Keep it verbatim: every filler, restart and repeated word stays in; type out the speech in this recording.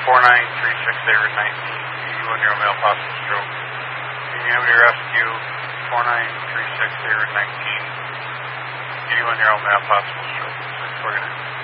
four nine three six eight nineteen, eighty-one year old male, possible stroke. Community rescue, four nine three six eight nineteen, eighty-one year old male, possible stroke. six forty-nine.